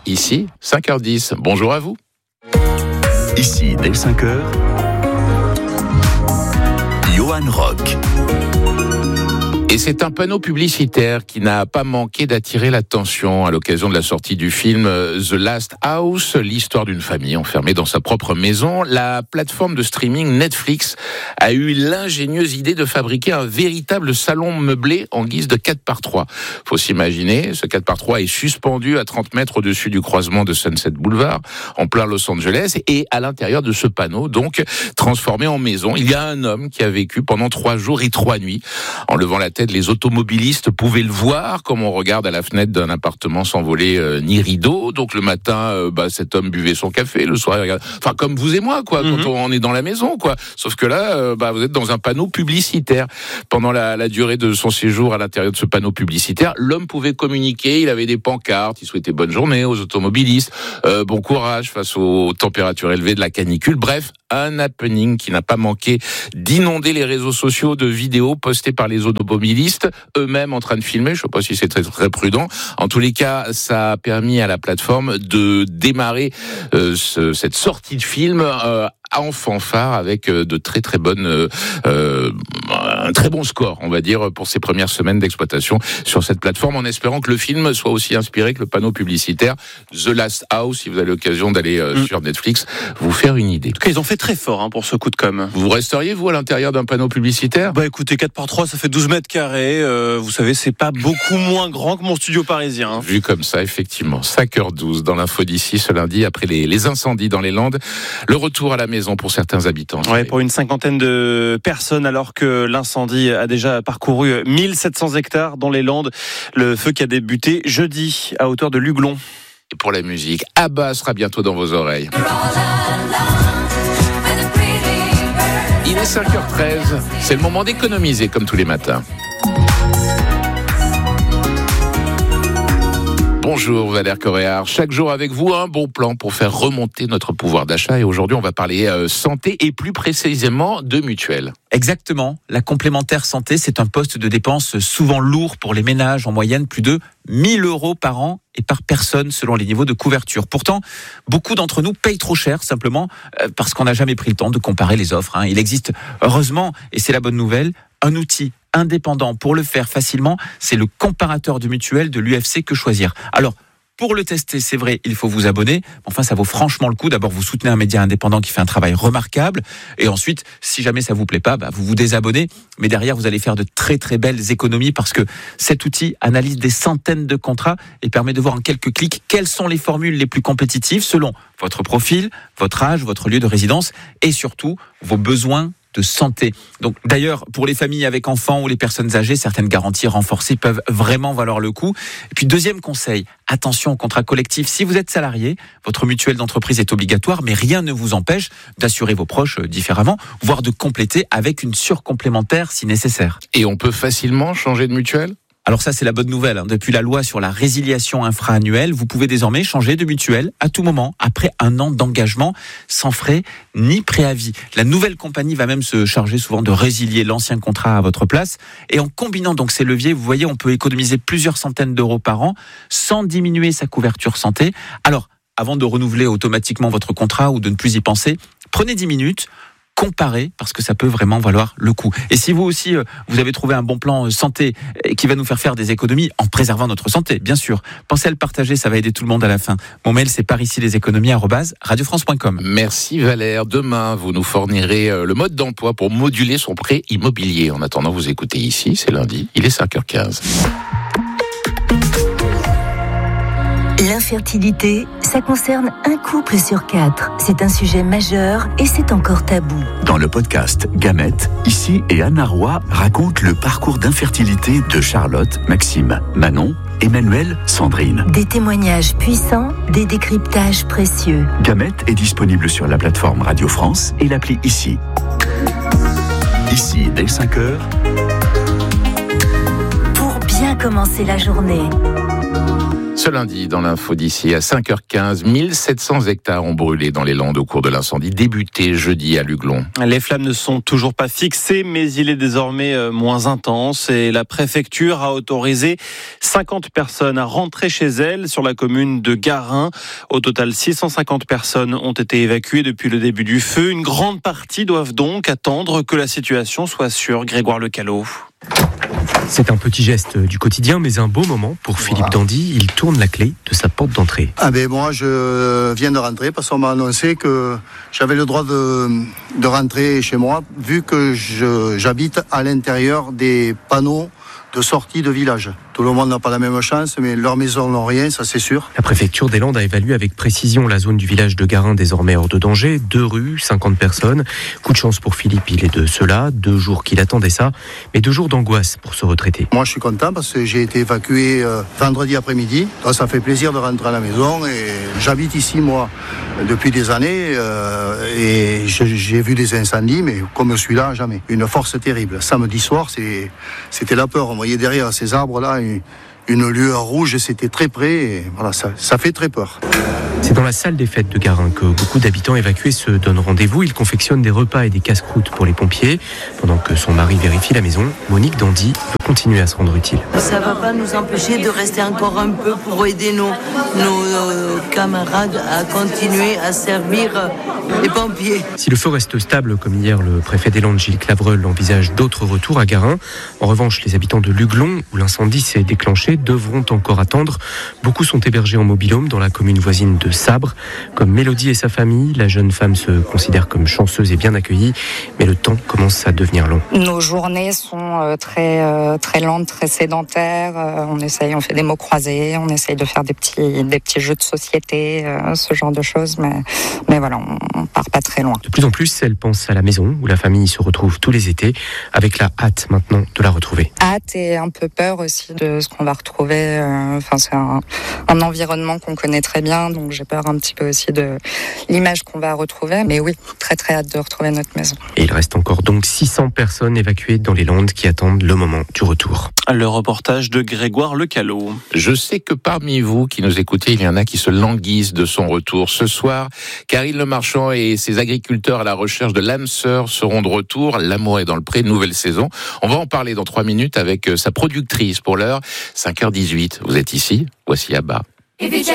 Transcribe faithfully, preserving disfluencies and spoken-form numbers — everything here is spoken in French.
Ici, cinq heures dix. Bonjour à vous. Ici, dès cinq heures, Johan Rock. Et c'est un panneau publicitaire qui n'a pas manqué d'attirer l'attention à l'occasion de la sortie du film The Last House, l'histoire d'une famille enfermée dans sa propre maison. La plateforme de streaming Netflix a eu l'ingénieuse idée de fabriquer un véritable salon meublé en guise de quatre par trois. Faut s'imaginer, ce quatre par trois est suspendu à trente mètres au-dessus du croisement de Sunset Boulevard, en plein Los Angeles, et à l'intérieur de ce panneau, donc transformé en maison, il y a un homme qui a vécu pendant trois jours et trois nuits en levant la tête. Les automobilistes pouvaient le voir comme on regarde à la fenêtre d'un appartement sans volet euh, ni rideau. Donc le matin, euh, bah, cet homme buvait son café, le soir il regarde. Enfin comme vous et moi, quoi, mm-hmm. quand on est dans la maison, quoi. Sauf que là, euh, bah, vous êtes dans un panneau publicitaire. Pendant la, la durée de son séjour à l'intérieur de ce panneau publicitaire, l'homme pouvait communiquer. Il avait des pancartes. Il souhaitait bonne journée aux automobilistes, euh, bon courage face aux températures élevées de la canicule. Bref, un happening qui n'a pas manqué d'inonder les réseaux sociaux de vidéos postées par les automobilistes, eux-mêmes en train de filmer. Je ne sais pas si c'est très, très prudent. En tous les cas, ça a permis à la plateforme de démarrer euh, ce, cette sortie de film euh, en fanfare avec de très très bonnes, euh, un très bon score, on va dire, pour ses premières semaines d'exploitation sur cette plateforme, en espérant que le film soit aussi inspiré que le panneau publicitaire The Last House. Si vous avez l'occasion d'aller euh, mmh. sur Netflix, vous faire une idée. En tout cas, ils ont fait très fort hein, pour ce coup de com'. Vous resteriez, vous, à l'intérieur d'un panneau publicitaire ? Bah écoutez, quatre par trois, ça fait douze mètres carrés. Euh, vous savez, c'est pas beaucoup moins grand que mon studio parisien. Hein. Vu comme ça, effectivement. cinq heures douze dans l'info d'ici ce lundi, après les, les incendies dans les Landes. Le retour à la maison pour certains habitants. Ouais, pour une cinquantaine de personnes, alors que l'incendie a déjà parcouru mille sept cents hectares dans les Landes. Le feu qui a débuté jeudi à hauteur de Luglon. Et pour la musique, Abba sera bientôt dans vos oreilles. Il est cinq heures treize, c'est le moment d'économiser comme tous les matins. Bonjour Valère Coréard, chaque jour avec vous un bon plan pour faire remonter notre pouvoir d'achat, et aujourd'hui on va parler euh, santé et plus précisément de mutuelle. Exactement, la complémentaire santé, c'est un poste de dépense souvent lourd pour les ménages, en moyenne plus de mille euros par an et par personne selon les niveaux de couverture. Pourtant, beaucoup d'entre nous payent trop cher simplement euh, parce qu'on n'a jamais pris le temps de comparer les offres. Hein. Il existe heureusement, et c'est la bonne nouvelle, un outil indépendant pour le faire facilement, c'est le comparateur de mutuelle de l'U F C Que Choisir. Alors, pour le tester, c'est vrai, il faut vous abonner. Enfin, ça vaut franchement le coup. D'abord, vous soutenez un média indépendant qui fait un travail remarquable. Et ensuite, si jamais ça vous plaît pas, bah, vous vous désabonnez. Mais derrière, vous allez faire de très très belles économies parce que cet outil analyse des centaines de contrats et permet de voir en quelques clics quelles sont les formules les plus compétitives selon votre profil, votre âge, votre lieu de résidence et surtout vos besoins de santé. Donc d'ailleurs, pour les familles avec enfants ou les personnes âgées, certaines garanties renforcées peuvent vraiment valoir le coup. Et puis deuxième conseil, attention au contrat collectif. Si vous êtes salarié, votre mutuelle d'entreprise est obligatoire, mais rien ne vous empêche d'assurer vos proches différemment, voire de compléter avec une surcomplémentaire si nécessaire. Et on peut facilement changer de mutuelle ? Alors ça, c'est la bonne nouvelle. Depuis la loi sur la résiliation infra-annuelle, vous pouvez désormais changer de mutuelle à tout moment, après un an d'engagement, sans frais ni préavis. La nouvelle compagnie va même se charger souvent de résilier l'ancien contrat à votre place. Et en combinant donc ces leviers, vous voyez, on peut économiser plusieurs centaines d'euros par an, sans diminuer sa couverture santé. Alors, avant de renouveler automatiquement votre contrat ou de ne plus y penser, prenez dix minutes, comparer, parce que ça peut vraiment valoir le coup. Et si vous aussi, vous avez trouvé un bon plan santé qui va nous faire faire des économies en préservant notre santé, bien sûr, pensez à le partager, ça va aider tout le monde à la fin. Mon mail, c'est par ici les économies arobase radio france point com. Merci Valère. Demain, vous nous fournirez le mode d'emploi pour moduler son prêt immobilier. En attendant, vous écoutez ici, c'est lundi, il est cinq heures quinze. L'infertilité, ça concerne un couple sur quatre. C'est un sujet majeur et c'est encore tabou. Dans le podcast Gamètes, Ici et Anna Roy racontent le parcours d'infertilité de Charlotte, Maxime, Manon, Emmanuel, Sandrine. Des témoignages puissants, des décryptages précieux. Gamètes est disponible sur la plateforme Radio France et l'appli Ici. Ici, dès cinq heures. Pour bien commencer la journée. Ce lundi, dans l'info d'ici, à cinq heures quinze, mille sept cents hectares ont brûlé dans les Landes au cours de l'incendie débuté jeudi à Luglon. Les flammes ne sont toujours pas fixées, mais il est désormais moins intense et la préfecture a autorisé cinquante personnes à rentrer chez elles sur la commune de Garin. Au total, six cent cinquante personnes ont été évacuées depuis le début du feu. Une grande partie doivent donc attendre que la situation soit sûre. Grégoire Lecalot. C'est un petit geste du quotidien, mais un beau moment pour Philippe Dandy. Il tourne la clé de sa porte d'entrée. Ah ben moi, je viens de rentrer parce qu'on m'a annoncé que j'avais le droit de, de rentrer chez moi, vu que je, j'habite à l'intérieur des panneaux de sortie de village. Tout le monde n'a pas la même chance, mais leurs maisons n'ont rien, ça c'est sûr. La préfecture des Landes a évalué avec précision la zone du village de Garin, désormais hors de danger. Deux rues, cinquante personnes. Coup de chance pour Philippe, il est de ceux-là. Deux jours qu'il attendait ça, mais deux jours d'angoisse pour se retraiter. Moi je suis content parce que j'ai été évacué euh, vendredi après-midi. Donc, ça fait plaisir de rentrer à la maison et j'habite ici moi depuis des années euh, et je, j'ai vu des incendies, mais comme celui-là, jamais. Une force terrible. Samedi soir, c'est, c'était la peur. On voyait derrière ces arbres-là une, une lueur rouge, c'était très près et voilà, ça, ça fait très peur. C'est dans la salle des fêtes de Garin que beaucoup d'habitants évacués se donnent rendez-vous. Ils confectionnent des repas et des casse-croûtes pour les pompiers. Pendant que son mari vérifie la maison, Monique Dandy veut continuer à se rendre utile. Ça ne va pas nous empêcher de rester encore un peu pour aider nos, nos euh, camarades à continuer à servir les pompiers. Si le feu reste stable, comme hier, le préfet des Landes, Gilles Clavreul, envisage d'autres retours à Garin. En revanche, les habitants de Luglon, où l'incendie s'est déclenché, devront encore attendre. Beaucoup sont hébergés en mobil-home dans la commune voisine de Sabre. Comme Mélodie et sa famille, la jeune femme se considère comme chanceuse et bien accueillie, mais le temps commence à devenir long. Nos journées sont très, très lentes, très sédentaires. On essaye, on fait des mots croisés, on essaye de faire des petits, des petits jeux de société, ce genre de choses, mais, mais voilà, on part pas très loin. De plus en plus, elle pense à la maison où la famille se retrouve tous les étés, avec la hâte maintenant de la retrouver. Hâte et un peu peur aussi de ce qu'on va retrouver. Enfin, c'est un, un environnement qu'on connaît très bien, donc j'ai peur un petit peu aussi de l'image qu'on va retrouver. Mais oui, très très hâte de retrouver notre maison. Et il reste encore donc six cents personnes évacuées dans les Landes qui attendent le moment du retour. Le reportage de Grégoire Lecalot. Je sais que parmi vous qui nous écoutez, il y en a qui se languissent de son retour ce soir. Karine Le Marchand et ses agriculteurs à la recherche de l'âme sœur seront de retour. L'amour est dans le pré, nouvelle saison. On va en parler dans trois minutes avec sa productrice pour l'heure, cinq heures dix-huit. Vous êtes ici, voici Abba.